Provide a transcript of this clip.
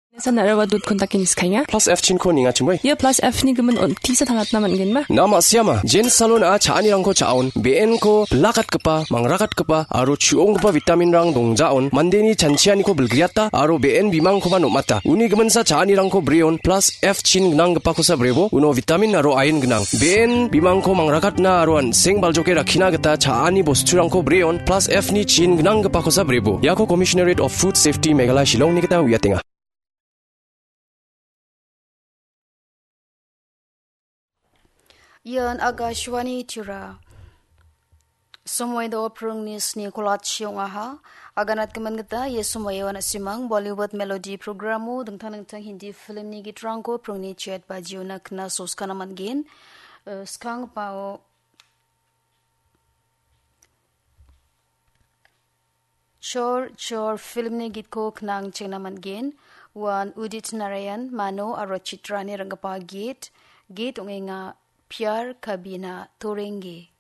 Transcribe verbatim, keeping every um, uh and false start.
Sa narawa dut kontakin iskanya. Plus F chin ko ninga chimoy. Ya plus F ni gemen on tisa tangat naman gen ma. Nama siama jen salon a chaani rangko chaon B N ko blakat kepa mangrakat kepa aro chuong kepa vitamin rang dongjaon mandeni chanchiani ko belgriata aro B N bimang ko mata uni gemensa chaani rangko brion plus F chin gnang kepa ko sa brebo uno vitamin aro iron gnang B N bimang ko mangrakat na aroan seng baljoke rakhina geta chaani bostu rangko brion plus F ni chin gnang kepa ko sa brebo yako Commissionerate of Food Safety Meghalaya Shillong ni kita wiatenga. Yan Agashwani Tira Sumoy do prungnis ni kulat siyong aha aganat keman geta ye sumoy wana simang Bollywood melody programu dengtang dengtang hindi film ni gitrangko prungni chat bajiu na kena sos kanaman gen uh, skang pao chor chor film ni gitko knang chengnaman gen wan Udit Narayan Mano aro Chitra ni ranggapa gate gate ungenga Pyar Kabina Torenge